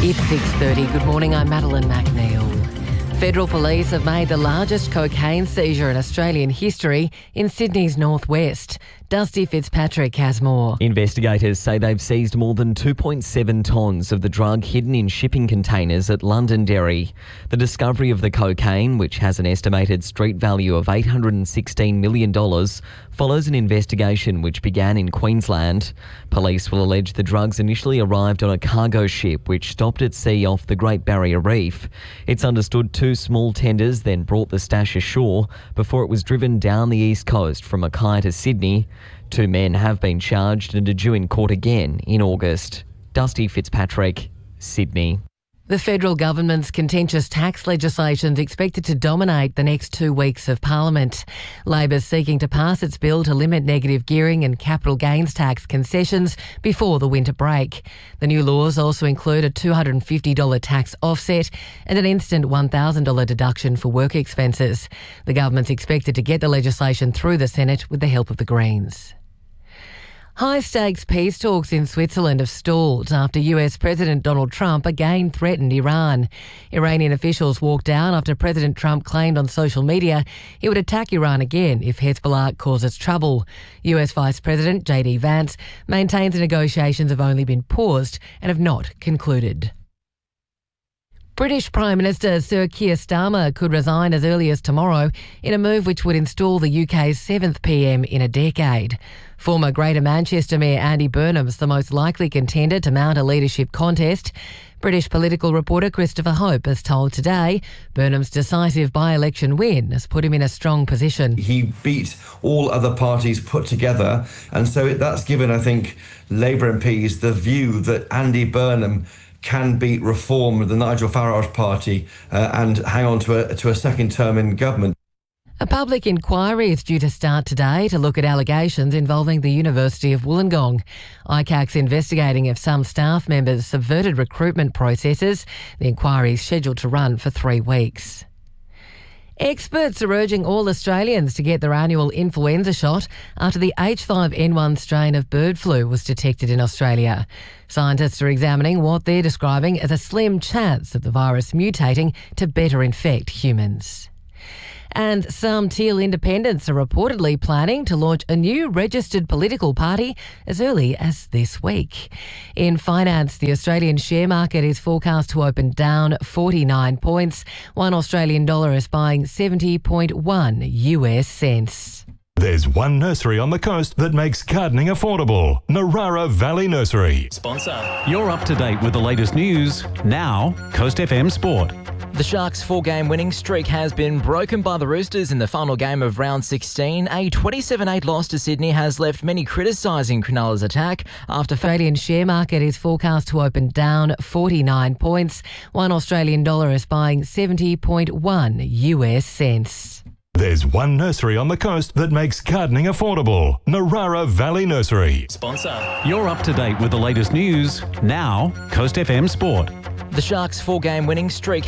It's 6:30. Good morning, I'm Madeline McNeil. Federal police have made the largest cocaine seizure in Australian history in Sydney's northwest. Dusty Fitzpatrick has more. Investigators say they've seized more than 2.7 tonnes of the drug hidden in shipping containers at Londonderry. The discovery of the cocaine, which has an estimated street value of $816 million, follows an investigation which began in Queensland. Police will allege the drugs initially arrived on a cargo ship which stopped at sea off the Great Barrier Reef. It's understood two small tenders then brought the stash ashore before it was driven down the east coast from Mackay to Sydney. Two men have been charged and are due in court again in August. Dusty Fitzpatrick, Sydney. The federal government's contentious tax legislation is expected to dominate the next 2 weeks of Parliament. Labor's seeking to pass its bill to limit negative gearing and capital gains tax concessions before the winter break. The new laws also include a $250 tax offset and an instant $1,000 deduction for work expenses. The government's expected to get the legislation through the Senate with the help of the Greens. High-stakes peace talks in Switzerland have stalled after US President Donald Trump again threatened Iran. Iranian officials walked down after President Trump claimed on social media he would attack Iran again if Hezbollah causes trouble. US Vice President JD Vance maintains the negotiations have only been paused and have not concluded. British Prime Minister Sir Keir Starmer could resign as early as tomorrow in a move which would install the UK's 7th PM in a decade. Former Greater Manchester Mayor Andy Burnham's the most likely contender to mount a leadership contest. British political reporter Christopher Hope has told Today Burnham's decisive by-election win has put him in a strong position. He beat all other parties put together, and so that's given, I think, Labour MPs the view that Andy Burnham can beat Reform, the Nigel Farage party, and hang on to a second term in government. A public inquiry is due to start today to look at allegations involving the University of Wollongong. ICAC's investigating if some staff members subverted recruitment processes. The inquiry is scheduled to run for 3 weeks. Experts are urging all Australians to get their annual influenza shot after the H5N1 strain of bird flu was detected in Australia. Scientists are examining what they're describing as a slim chance of the virus mutating to better infect humans. And some Teal independents are reportedly planning to launch a new registered political party as early as this week. In finance, the Australian share market is forecast to open down 49 points. One Australian dollar is buying 70.1 US cents. There's one nursery on the coast that makes gardening affordable. Narara Valley Nursery. Sponsor. You're up to date with the latest news. Now, Coast FM Sport. The Sharks' 4-game winning streak has been broken by the Roosters in the final game of round 16. A 27-8 loss to Sydney has left many criticising Cronulla's attack after Australian share market is forecast to open down 49 points. One Australian dollar is buying 70.1 US cents. There's one nursery on the coast that makes gardening affordable. Narara Valley Nursery. Sponsor. You're up to date with the latest news. Now, Coast FM Sport. The Sharks' 4-game winning streak